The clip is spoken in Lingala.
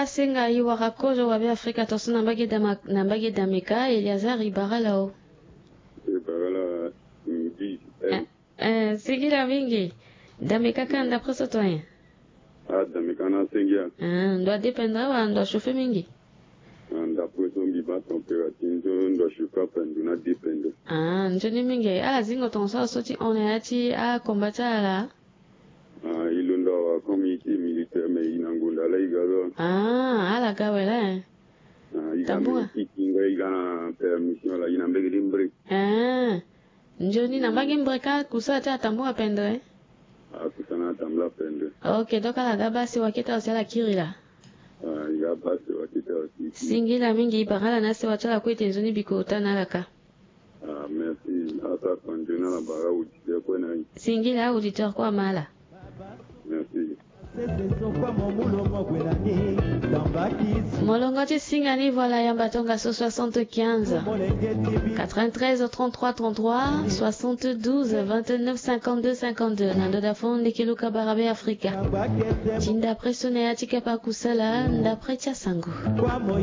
Bala senga iwaka kozo wabe Afrika tosu nambage dameka Eliazar Ibaralao. Ibarala mji. Sigila mingi. Dameka kanda preso toyen. Dameka na sengia. Ndo dependra wa ndo shofe mingi. Ndo preso mbiba temperature ndo shuka pendu na depende. Njoni mingi. Zingo tonsa soti oneati kombata la. Ilundo wa community militaire me inangunda la igalo. Ala gawela. Tambua. Ikinga igana permission la inambege limbre. Njoni nambage mbreka kusata tambua pendre. Kusana tambla pende. Okay, doka la gabasi wakita osala kirila. Gabasi wakita osala. Singila mingi Ibarala nasi wachala kwete njoni biko utana laka. Merci. Asa konjena la bara ujitia kwa na. Singila auditeur kwa mala. Merci. Molongoti Singani voilà Yambatonga sur 75 93 33 33 72 29 52 52 Nando Dafon Nekelu Kabarabe Afrika Tinda Presone Atika Pakusala Nda Precha Sango